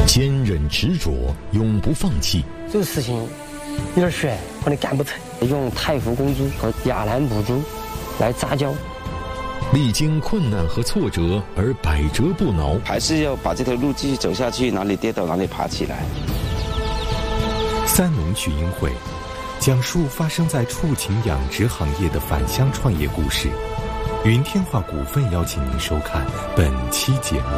坚韧执着，永不放弃。 这个事情有点悬，可能干不成。用太湖公猪和亚兰母猪来杂交， 历经困难和挫折而百折不挠， 还是要把这条路继续走下去，哪里跌倒哪里爬起来。 三农聚英会讲述发生在畜禽养殖行业的返乡创业故事。云天化股份邀请您收看本期节目。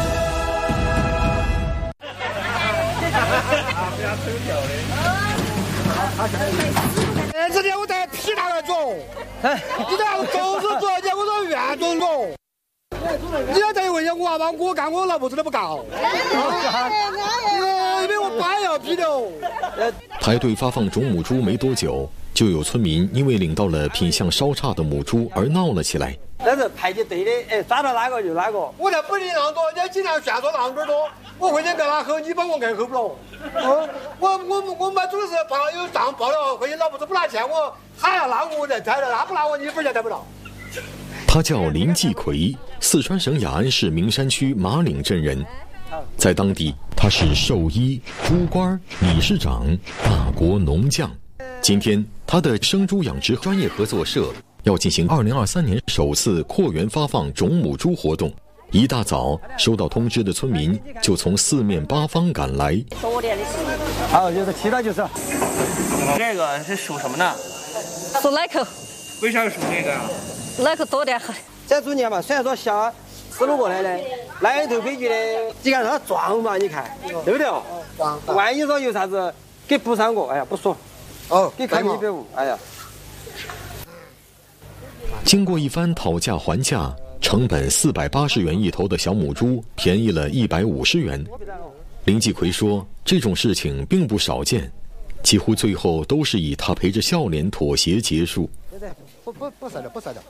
这天我在皮大个走，你这样走是多少钱？我说远走走。你要再问我吧，我干我老婆子都不干，因为我班要批的。 排队发放种母猪没多久，就有村民因为领到了品相稍差的母猪而闹了起来。 但是排起队的，抓到哪个就哪个。 我才不领那么多，你尽量劝说那么多，我回去跟他吼，你帮我硬吼不了。我买猪的时候报有账报了，回去老婆子不拿钱，他要拿我再拆了，他不拿我你一分钱得不到。 他叫林继奎，四川省雅安市名山区马岭镇人，在当地他是兽医、猪官、理事长、大国农将。今天他的生猪养殖专业合作社要进行2023年首次扩员发放种母猪活动，一大早收到通知的村民就从四面八方赶来。 就是其他就是。 这个是属什么呢？ 属奶口。 为啥属这个？ 奶口多点很。 这猪年嘛，虽然说小，4路过来的，来头规矩的，你看它壮嘛，你看，对不对？万一说有啥子给补上过，哎呀，不说。给开150，哎呀。 经过一番讨价还价，成本480元一头的小母猪便宜了150元。林继奎说，这种事情并不少见，几乎最后都是以他陪着笑脸妥协结束。 不塞的。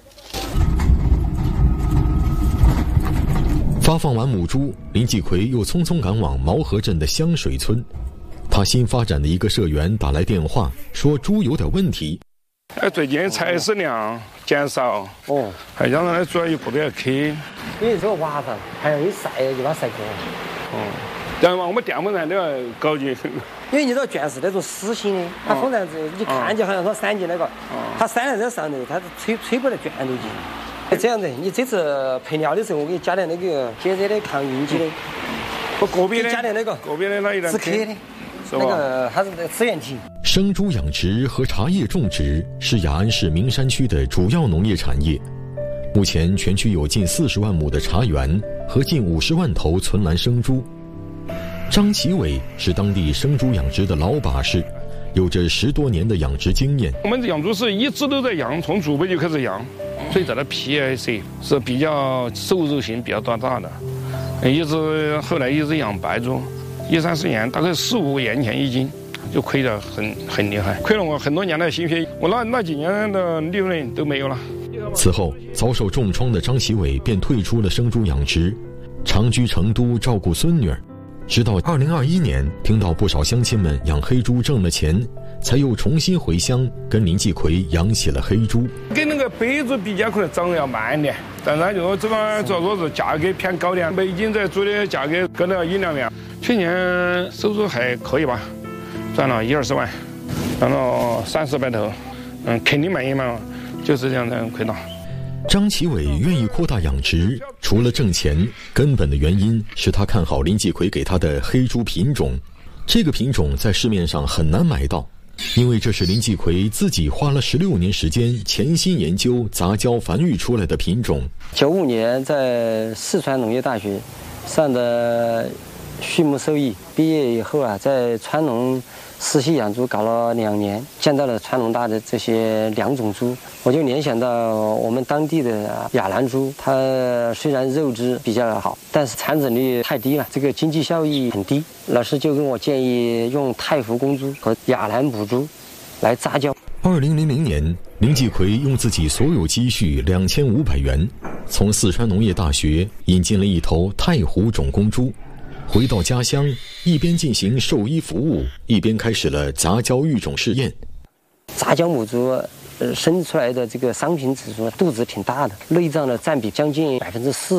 发放完母猪，林继奎又匆匆赶往毛河镇的香水村。他新发展的一个社员打来电话，说猪有点问题。 最近采食量减少，还让人主要一步都要磕。 因为这个麻烦，还要一晒就把它晒干。 然后我们电风扇都要搞进。 因为你这卷是那种实心的，它风扇你看就好像说扇进那个，它扇在这上头，它是吹不得卷头进。这样子，你这次配料的时候，我给你加点那个节热的、抗晕机的， 我个别的加点那个个别的那一点止咳的，那个它是支原体。 生猪养殖和茶叶种植是雅安市名山区的主要农业产业。目前全区有近40万亩的茶园和近50万头存栏生猪。张启伟是当地生猪养殖的老把式，有着10多年的养殖经验。 我们养猪是一直都在养，从祖辈就开始养，所以这个 PIC 是比较瘦肉性比较大的，后来一直养白猪，20-30年，大概15个元钱一斤，就亏得很厉害，亏了我很多年的心血，我那几年的利润都没有了。 此后遭受重创的张启伟便退出了生猪养殖，长居成都照顾孙女儿。直到2021年，听到不少乡亲们养黑猪挣了钱，才又重新回乡跟林继奎养起了黑猪。 跟那个白猪比较可能长得要慢点，但是就说这个主要说是价格偏高点，每斤这猪的价格高到1-2万。去年收入还可以吧，赚了1-20万，赚了30-40头，肯定满意嘛，就是这样的亏到。 张启伟愿意扩大养殖，除了挣钱，根本的原因是他看好林继奎给他的黑猪品种。这个品种在市面上很难买到，因为这是林继奎自己花了16年时间潜心研究、杂交繁育出来的品种。 95年在四川农业大学上的畜牧兽医，毕业以后啊，在川农实习养猪搞了2年，见到了川农大的这些2种猪，我就联想到我们当地的雅兰猪，它虽然肉质比较好，但是产子率太低了，这个经济效益很低。老师就跟我建议用太湖公猪和雅兰母猪来杂交。 2000年，林继奎用自己所有积蓄2500元，从四川农业大学引进了一头太湖种公猪。回到家乡，一边进行兽医服务，一边开始了杂交育种试验。 杂交母猪生出来的这个商品指数肚子挺大的，内脏的占比将近40%，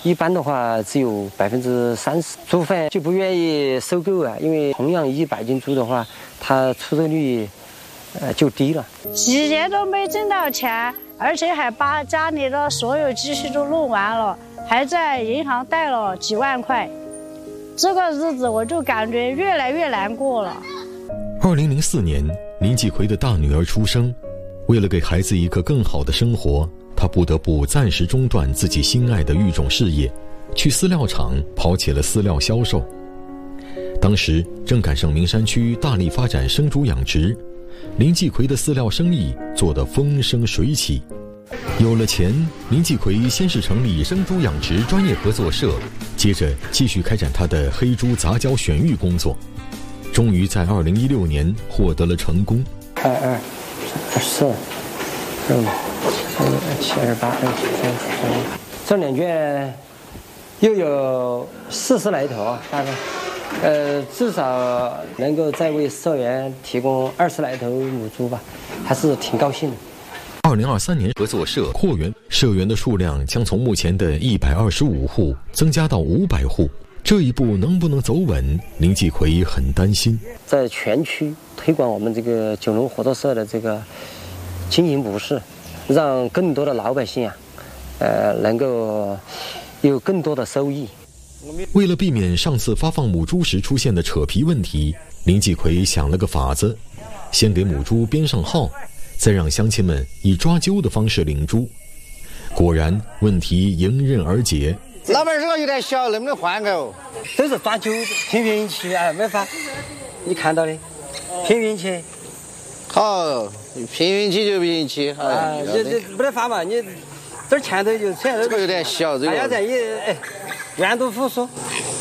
一般的话只有30%。猪贩就不愿意收购啊，因为同样100斤猪的话，它出售率就低了。 几年都没挣到钱，而且还把家里的所有积蓄都弄完了，还在银行贷了几万块。这个日子我就感觉越来越难过了。 2004年，林继奎的大女儿出生，为了给孩子一个更好的生活，他不得不暂时中断自己心爱的育种事业，去饲料厂跑起了饲料销售。当时正赶上名山区大力发展生猪养殖，林继奎的饲料生意做得风生水起。有了钱，林继奎先是成立生猪养殖专业合作社，接着继续开展他的黑猪杂交选育工作，终于在2016年获得了成功。 22、24、25、27、28、29、30，这2圈又有40来头啊，大概。至少能够再为社员提供20来头母猪吧，还是挺高兴的。 2023年，合作社扩员，社员的数量将从目前的125户增加到500户。这一步能不能走稳，林继奎很担心。 在全区推广我们这个九龙合作社的这个经营模式，让更多的老百姓啊，能够有更多的收益。 为了避免上次发放母猪时出现的扯皮问题，林继奎想了个法子，先给母猪编上号，再让乡亲们以抓阄的方式领猪。果然，问题迎刃而解。 老板这个有点小，能不能换个？ 都是抓阄，凭运气啊，没法。你看到的，凭运气。 好，凭运气就凭运气。 这没得法嘛，你这前头就前头。 这个有点小，这个。 大家在愿赌服输。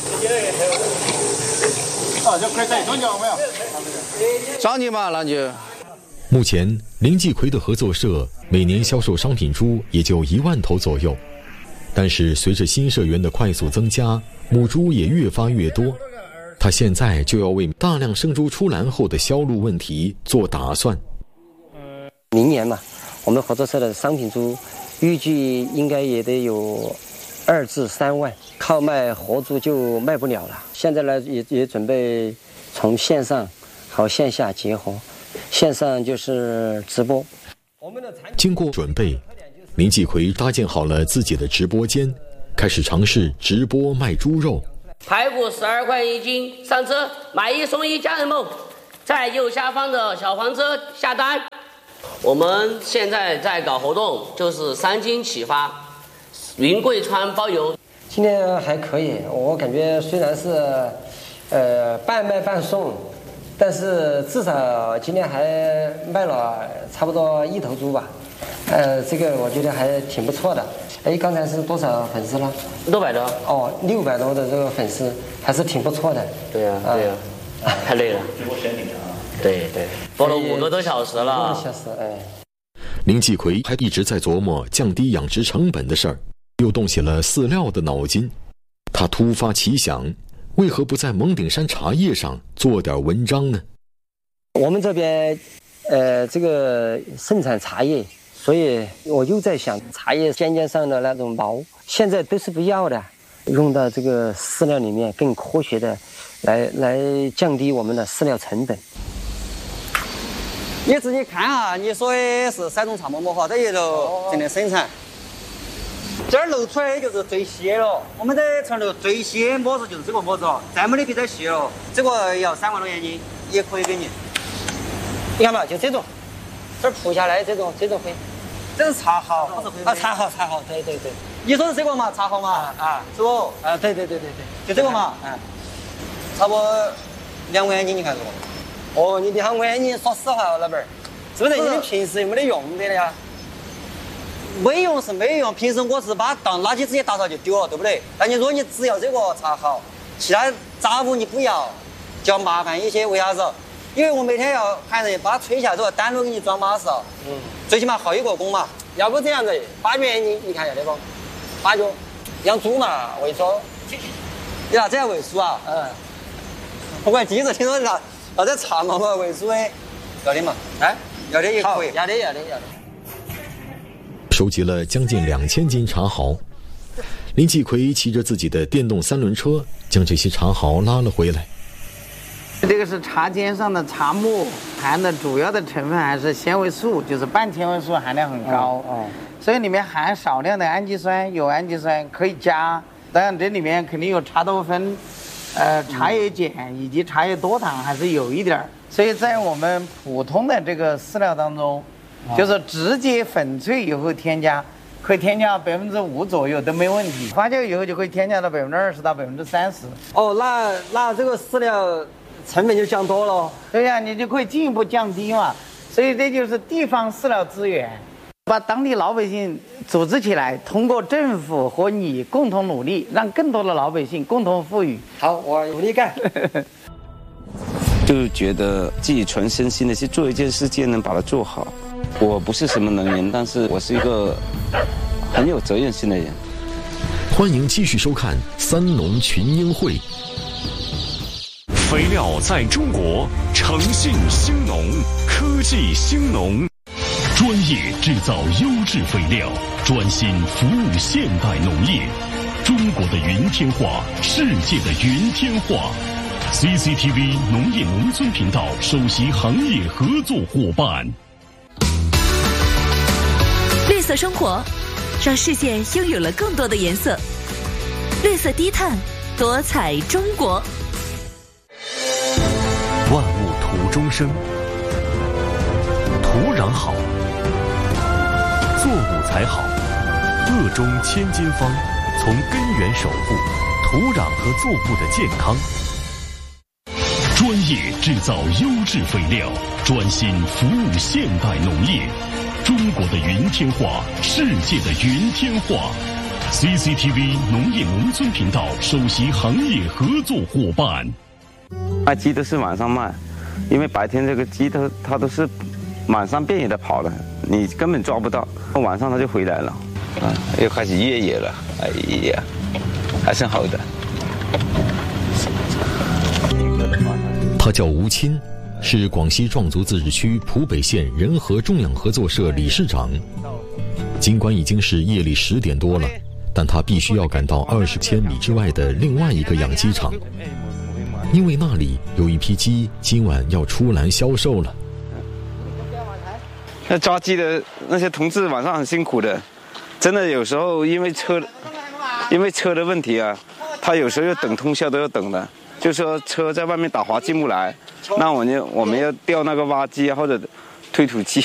就可以再装脚没有？装你嘛，那就。 目前，林继奎的合作社每年销售商品猪也就1万头左右，但是随着新社员的快速增加，母猪也越发越多。他现在就要为大量生猪出栏后的销路问题做打算。 明年嘛，我们合作社的商品猪预计应该也得有2至3万，靠卖活猪就卖不了了。现在呢，也准备从线上和线下结合，线上就是直播。 经过准备，林继奎搭建好了自己的直播间，开始尝试直播卖猪肉。 排骨12块1斤，上车买1送1家人梦，在右下方的小黄车下单。我们现在在搞活动，就是3斤起发，云贵川包邮。 今天还可以，我感觉虽然是半卖半送，但是至少今天还卖了差不多1头猪吧。这个我觉得还挺不错的。刚才是多少粉丝了 ？600多。 哦，600多的这个粉丝还是挺不错的。 对呀，对呀，太累了。直播时间挺长。对，播了5个多小时了。 5个多小时， 林继奎还一直在琢磨降低养殖成本的事儿，又动起了饲料的脑筋。他突发奇想，为何不在蒙顶山茶叶上做点文章呢？ 我们这边这个盛产茶叶，所以我又在想茶叶尖尖上的那种毛，现在都是不要的，用到这个饲料里面，更科学的来降低我们的饲料成本。 你自己看哈，你说的是山东茶沫沫哈，这一头正在生产。这儿露出来的就是最细了，我们在城头最细的模子就是这个模子了，再没得比这细了。这个要3万多元斤，也可以给你。 你看嘛，就这种，这儿铺下来这种灰， 这是茶蒿，不是灰灰。 茶蒿，对。 你说是这个嘛，茶蒿嘛，是不？ 对， 就这个嘛，差不多2万元斤，你看这个。 哦，你2万元斤，说实话，老板儿，是不是你们平时有没得用的呀？ 没用是没用，平时我是把当垃圾直接打扫就丢了，对不对？但你如果你只要这个茶蒿，其他杂物你不要，就要麻烦一些。为啥子？因为我每天要喊人把它吹下之后，单独给你装马式，最起码耗1个工嘛。 要不这样子，8元你看要得不？8角，养猪嘛，为主。 你拿这样为主啊？我第一次听说拿这茶嘛为主的，要得嘛？要得也可以， 要得。 收集了将近2000斤茶蒿， 林继奎骑着自己的电动3轮车，将这些茶蒿拉了回来。 这个是茶尖上的茶末，含的主要的成分还是纤维素，就是半纤维素含量很高。所以里面含少量的氨基酸，有氨基酸可以加。当然这里面肯定有茶多酚、茶叶碱以及茶叶多糖还是有一点。所以在我们普通的这个饲料当中，就是直接粉萃以后添加。可以添加5%左右都没问题，发酵以后就可以添加到20%到30%。 哦，那这个饲料成本就降多了。 对呀，你就可以进一步降低嘛。所以这就是地方饲料资源，把当地老百姓组织起来，通过政府和你共同努力，让更多的老百姓共同富裕。 好，我努力干。 就觉得自己全身心的去做一件事情，能把它做好。我不是什么能人，但是我是一个很有责任心的人。 欢迎继续收看三农群英会。 肥料在中国，诚信兴农，科技兴农，专业制造优质肥料，专心服务现代农业。中国的云天化，世界的云天化。CCTV 农业农村频道首席行业合作伙伴。 绿色生活，让世界拥有了更多的颜色。绿色低碳，多彩中国。 万物土中生，土壤好，作物才好。鄂中千金方，从根源守护土壤和作物的健康。专业制造优质肥料，专心服务现代农业。中国的云天化，世界的云天化。CCTV 农业农村频道首席行业合作伙伴。 卖鸡都是晚上卖，因为白天这个鸡它都是满山遍野的跑的，你根本抓不到，晚上它就回来了。又开始越野了，哎呀，还是好的。 他叫吴钦，是广西壮族自治区浦北县仁和种养合作社理事长。尽管已经是夜里10点多了，但他必须要赶到20千米之外的另外一个养鸡场，因为那里有一批鸡今晚要出栏销售了。 那抓鸡的那些同志晚上很辛苦的，真的有时候因为车的问题啊，他有时候要等通宵都要等的。就说车在外面打滑进不来，那我们要调那个挖机或者推土机，